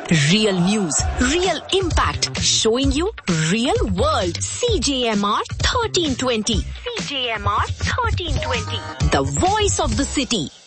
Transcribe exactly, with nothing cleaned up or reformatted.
Real news, real impact, showing you real world. C J M R thirteen twenty. C J M R thirteen twenty. The voice of the city.